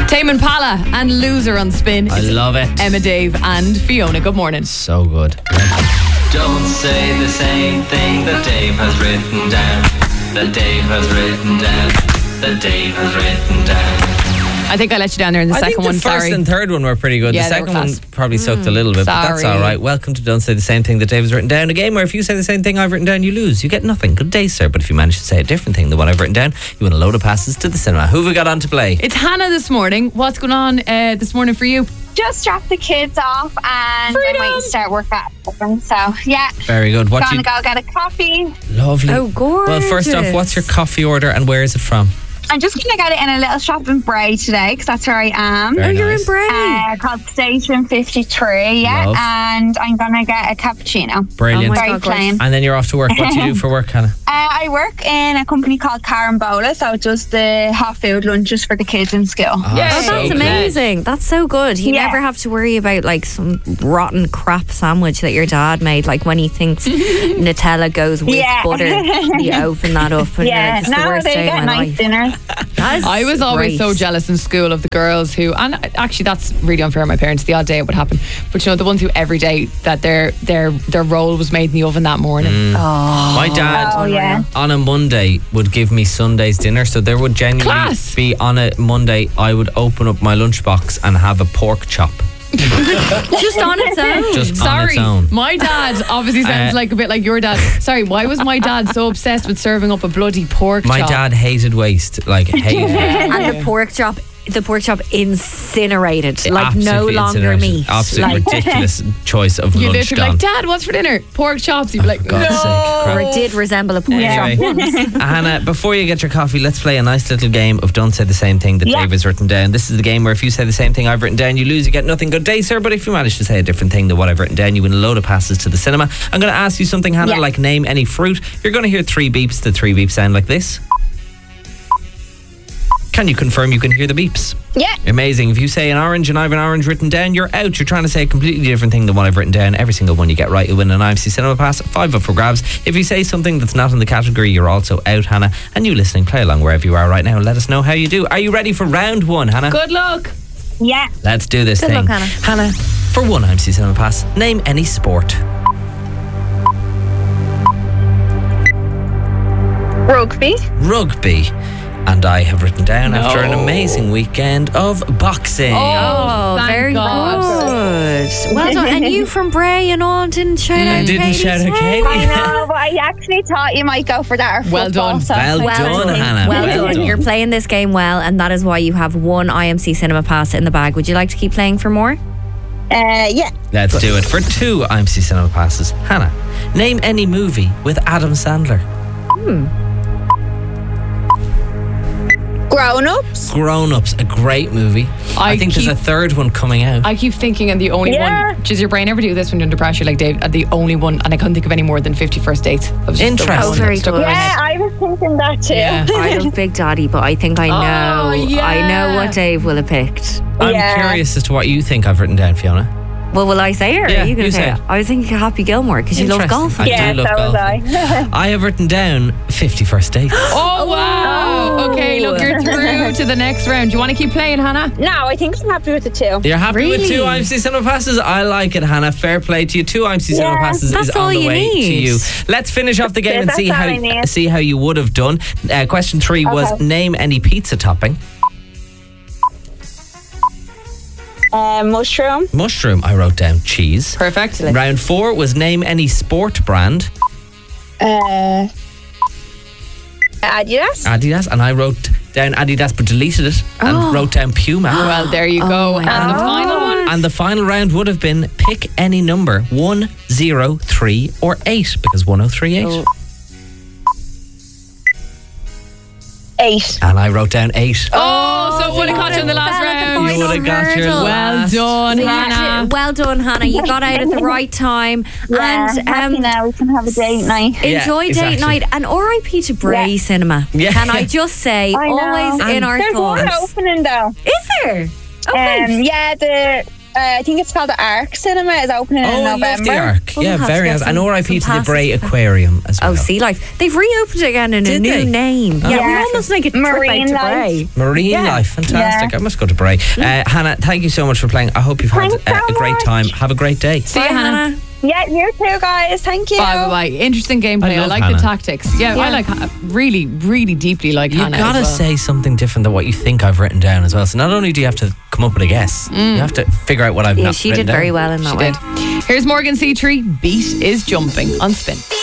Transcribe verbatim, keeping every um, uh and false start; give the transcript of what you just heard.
Tame Impala and Loser on Spin. I It's love it. Emma, Dave and Fiona. Good morning. So good. Don't say the same thing that Dave has written down. That Dave has written down. That Dave has written down. I think I let you down there in the I second think the one. first Sorry. and third one were pretty good. Yeah, the they were second one class. probably soaked a little bit, but that's sorry. all right. Welcome to Don't Say the Same Thing that Dave has written down. A game where if you say the same thing I've written down, you lose. You get nothing. Good day, sir. But if you manage to say a different thing than what I've written down, you win a load of passes to the cinema. Who have we got on to play? It's Hannah this morning. What's going on uh, this morning for you? Just dropped the kids off and Freedom. I'm waiting to start work at seven. So yeah, Very good. What do gonna you... go get a coffee. Lovely. Oh, gorgeous. Well, first off, what's your coffee order and where is it from? I'm just gonna get it in a little shop in Bray today because that's where I am. Very Oh, you're nice. in Bray. Uh, called Station fifty-three, yeah, Love. and I'm gonna get a cappuccino. Brilliant. Oh my Very God, plain. And then you're off to work. What do you do for work, Hannah? Uh, I work in a company called Carambola, so it does the hot food lunches for the kids in school. Ah, Yeah. Oh, so that's good. amazing. That's so good. You Yeah. never have to worry about like some rotten crap sandwich that your dad made. Like when he thinks Nutella goes with Yeah. butter, you open that up and you're Yeah, like, it's the now worst they day get of my nice life. dinners. That is I was always great. so jealous in school of the girls who, and actually that's really unfair on my parents. The odd day it would happen, but you know the ones who every day that their their their roll was made in the oven that morning. My dad Oh yeah. on a Monday would give me Sunday's dinner, so there would genuinely Class. be on a Monday I would open up my lunchbox and have a pork chop just on its own. just on Sorry, its own. my dad obviously sounds Uh, like a bit like your dad. Sorry, why was my dad so obsessed with serving up a bloody pork My chop? dad hated waste, like hated it. And the pork chop, the pork chop incinerated, like no Absolutely longer incinerated. meat. Absolutely Like, ridiculous choice of You're lunch literally gone. like, Dad, what's for dinner? Pork chops. You'd be like, For God's no. sake, crap. or it did resemble a pork Anyway, chop once. Hannah, before you get your coffee, let's play a nice little game of Don't Say the Same Thing that Yeah. Dave has written down. This is the game where if you say the same thing I've written down, you lose, you get nothing. Good day, sir. But if you manage to say a different thing than what I've written down, you win a load of passes to the cinema. I'm going to ask you something, Hannah, Yeah. like name any fruit. You're going to hear three beeps. The three beeps sound like this. Can you confirm you can hear the beeps? Yeah. Amazing. If you say an orange and I have an orange written down, you're out. You're trying to say a completely different thing than what I've written down. Every single one you get right, you win an I M C Cinema Pass. Five up for grabs. If you say something that's not in the category, you're also out, Hannah. And you listening, play along wherever you are right now. Let us know how you do. Are you ready for round one, Hannah? Good luck. Yeah. Let's do this Good thing. luck, Hannah. Hannah, for one I M C Cinema Pass, name any sport. Rugby. Rugby. And I have written down No. after an amazing weekend of boxing. Oh, thank very God. good. Well done. And you from Bray and all didn't shout out I didn't Katie's shout out name. Katie. I know, but I actually thought you might go for that. Or Well football, done. so- Well Well done, Hannah. Well, Well done. done. You're playing this game well, and that is why you have one I M C Cinema Pass in the bag. Would you like to keep playing for more? Uh, yeah. Let's do it for two I M C Cinema Passes. Hannah, name any movie with Adam Sandler. Grown ups. Grown Ups, a great movie. I, I think keep- there's a third one coming out. I keep thinking, and the only Yeah. one, does your brain ever do this when you're under pressure, like Dave? And the only one, and I couldn't think of any more than fifty-first Dates. That was just the Interesting. one Oh, very that stuck in good. my Yeah, head. I was thinking that too. Yeah. I love Big Daddy, but I think I know. Oh, yeah. I know what Dave will have picked. I'm Yeah. curious as to what you think I've written down, Fiona. Well, will I say it, or Yeah, are you going you to say say it? it. I was thinking Happy Gilmore because you love Interesting. golf. I Yeah, do love so was golfing. I. I have written down fifty-first Dates. Oh, wow. Okay, look, you're through to the next round. Do you want to keep playing, Hannah? No, I think I'm happy with the two. You're happy with two Really? I M C Cinema Passes? I like it, Hannah. Fair play to you. Two I M C Cinema Yeah, Passes that's is on all the you way to need. you. Let's finish off the game Yeah, and that's see all how I need. see how you would have done. Uh, question three was Okay. name any pizza topping. Uh, mushroom. Mushroom, I wrote down cheese. Perfect. Round four was name any sport brand. Uh, Adidas. Adidas, and I wrote down Adidas but deleted it and wrote down Puma. Well, there you go. my And the God. final one? And the final round would have been pick any number, one, zero, three, or eight, because one oh three eight. Oh. Eight. And I wrote down eight. Oh, so it would have caught you in the last round. You would have got your hurdle. Well last. done, So you Hannah. did- well done, Hannah. You got out at the right time. Yeah, and happy um, now we can have a date night. Yeah, enjoy exactly. date night. And R I P to Bray Yeah. Cinema. Yeah. Can I just say, I know. always in And our There's one thoughts. opening though. Is there? Okay. Um, yeah, the Uh, I think it's called the Arc Cinema. Is opening Oh, in I November. love the Arc. We'll Yeah, have to very get nice. some- And R I P to some the Bray passes. Aquarium as well. Oh, Sea Life. They've reopened again in a Did new they? name. Yeah, we Yeah. almost make it Marine trip out to Life. Bray. Marine Yeah. Life, fantastic. Yeah. I must go to Bray. Uh, Hannah, thank you so much for playing. I hope you've had Thanks uh, so a great much. time. Have a great day. See you, Bye, Hannah. Hannah. Yeah, you too, guys. Thank you. Bye, bye, bye. Interesting gameplay. I I, love like Hannah. the tactics. Yeah, I Yeah. like Ha- really, really deeply like You Hannah. gotta as well. say something different than what you think I've written down as well. So not only do you have to come up with a guess, you have to figure out what I've Yeah, not she written did very down. well in that She way. did. Here's Morgan C. Tree. Beat is jumping on Spin.